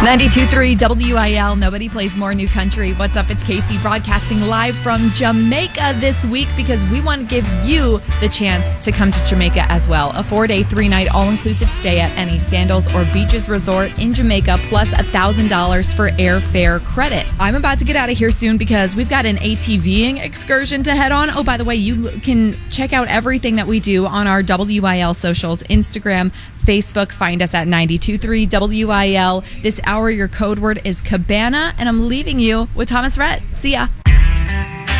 92.3 WIL, nobody plays more new country. What's up? It's Casey broadcasting live from Jamaica this week because we want to give you the chance to come to Jamaica as well. A 4-day, 3-night all-inclusive stay at any Sandals or Beaches resort in Jamaica plus $1,000 for airfare credit. I'm about to get out of here soon because we've got an ATVing excursion to head on. Oh, by the way, you can check out everything that we do on our WIL socials, Instagram, Facebook. Find us at 92.3 WIL. This hour, your code word is Cabana, and I'm leaving you with Thomas Rhett. See ya.